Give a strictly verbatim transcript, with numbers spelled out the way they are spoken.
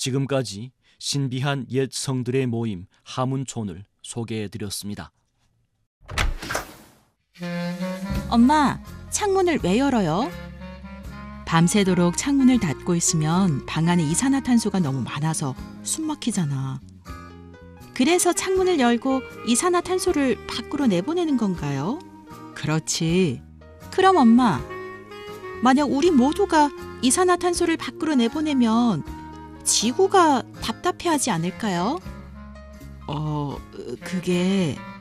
지금까지 신비한 옛 성들의 모임 하문촌을 소개해드렸습니다. 엄마, 창문을 왜 열어요? 밤새도록 창문을 닫고 있으면 방 안에 이산화탄소가 너무 많아서 숨 막히잖아. 그래서 창문을 열고 이산화탄소를 밖으로 내보내는 건가요? 그렇지. 그럼 엄마, 만약 우리 모두가 이산화탄소를 밖으로 내보내면 지구가 답답해하지 않을까요? 어, 그게...